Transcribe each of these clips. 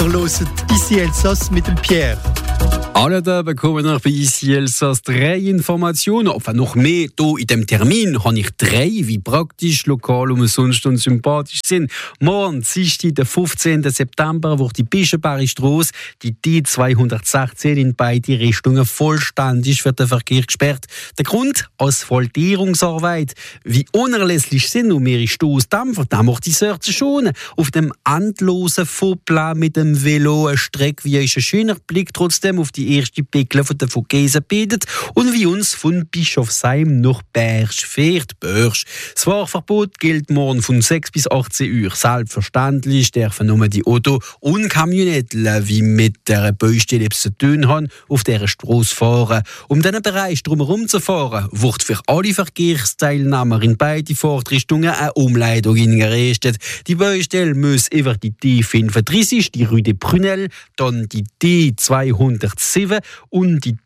Ihr hört «Ici Elsass» mit dem Pierre. Alle da bekommen noch bei «Ici Elsass» 3 Informationen. Enfin, noch mehr hier in diesem Termin habe ich 3, wie praktisch, lokal, umsonst und sympathisch sind. Morgen, Dienstag, der 15. September, wird die Bischenberger Strasse, die D216 in beide Richtungen vollständig für den Verkehr gesperrt. Der Grund? Asphaltierungsarbeit. Wie unerlässlich sind und ihre Stossdämpfer, da macht die Sorte schon. Auf dem endlosen Fahrplan mit dem Velo eine Strecke wie ein schöner Blick trotzdem auf die erste Pickel von der Vogesen bietet und wie uns von Bischofsheim nach Bersch fährt. Bersch. Das Fahrverbot gilt morgen von 6 bis 18 Uhr. Selbstverständlich dürfen nur die Auto- und Kamionetten, wie mit der Baustelle zu tun haben, auf dieser Strasse fahren. Um diesen Bereich drumherum zu fahren, wird für alle Verkehrsteilnehmer in beide Fahrtrichtungen eine Umleitung eingerichtet. Die Baustelle muss über die D35, die Rue de Prunel, dann die D207 und die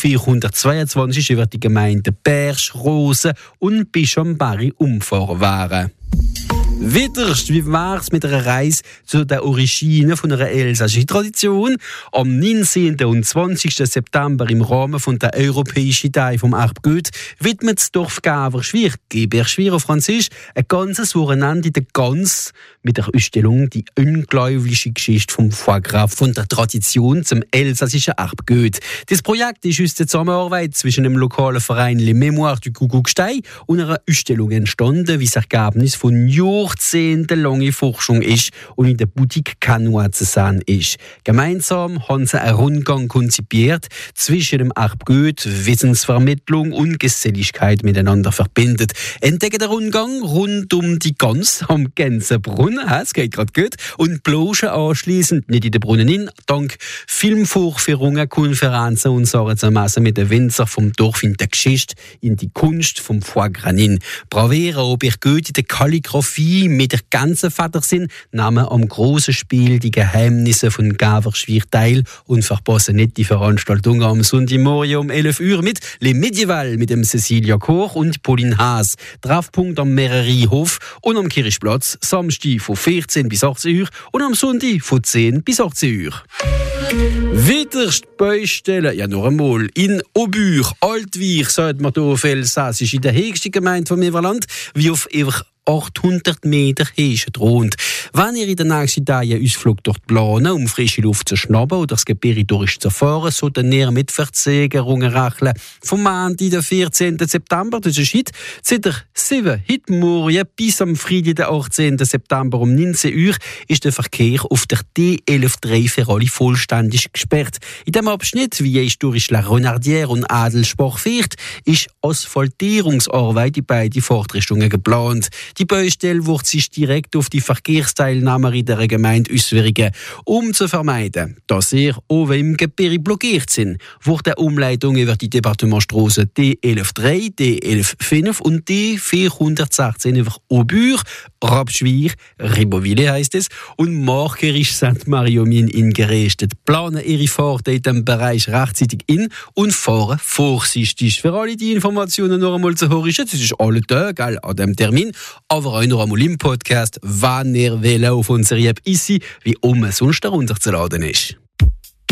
D422 über die Gemeinden Bersch, Rosen und Bischofsberg umfahren werden. Wiederst, wie wär's mit einer Reise zu den Originen von einer elsassischen Tradition? Am 19. und 20. September im Rahmen von der Europäischen Tage vom Erbgut widmet das Dorf Gaverschwir, Geberschwir auf Französisch, ein ganzes Wochenende in der Gans mit der Ausstellung «Die unglaubliche Geschichte vom Foie Gras von der Tradition zum elsassischen Erbgut». Das Projekt ist aus der Zusammenarbeit zwischen dem lokalen Verein Les Mémoires du Kuckuckstein und einer Ausstellung entstanden, wie das Ergebnis von jahrzehntelange Forschung ist und in der Boutique Canois zu sehen ist. Gemeinsam haben sie einen Rundgang konzipiert, zwischen dem Erbgut, Wissensvermittlung und Geselligkeit miteinander verbindet. Entdecken der Rundgang rund um die Gans am Gänsebrunn, es geht gerade gut, und Bloschen anschliessend nicht in den Brunnen hin, dank Filmvorführungen, Konferenzen und Sachen zu messen mit den Winzer vom Dorf in der Geschichte, in die Kunst vom Foie Gras. Probieren, ob ich gut in der Kalligraphie mit der ganzen Vatersinn, nehmen am grossen Spiel die Geheimnisse von Gaverschwir teil und verpassen nicht die Veranstaltung am Sonntagmorgen um 11 Uhr mit Le Medieval mit dem Cecilia Koch und Pauline Haas. Treffpunkt am Mereriehof und am Kirchplatz, Samstag von 14 bis 18 Uhr und am Sonntag von 10 bis 18 Uhr. Wiederst Baustellen, ja noch einmal, in Aubure, Altwich, sagt man hier auf Elsassisch, in der höchsten Gemeinde vom Everland, wie auf über 800 Meter Heschen droht. Wenn ihr in den nächsten Tagen einen Ausflug dort planen, um frische Luft zu schnappen oder das Gebirge durchzufahren, sollten ihr mit Verzögerungen rechnen. Vom Montag, den 14. September, das ist heute, seit der 7 heute morgen bis am Freitag, den 18. September um 19 Uhr, ist der Verkehr auf der D113 für alle vollständig gesperrt. In diesem Abschnitt, wie es durch La Renardière und Adelsbach fährt, ist Asphaltierungsarbeit in beide Fahrtrichtungen geplant. Die Baustelle wird sich direkt auf die Verkehrsteilnehmer in der Gemeinde auswirken. Um zu vermeiden, dass ihr oben im Gebirge blockiert sind, wird eine Umleitung über die Departementstrasse D113, D115 und D416 über Aubure, Rapschwir, Ribeauvillé heisst es, und markerisch Saint-Marie-aux-Mines ingerichtet. Planen ihre Fahrten in diesem Bereich rechtzeitig in und fahren vorsichtig. Für alle die Informationen noch einmal zu hören, das ist alle Tage an diesem Termin, aber auch noch einmal im Podcast, wann ihr wollt, auf unserer App «Ici», wie sonst herunterzuladen ist.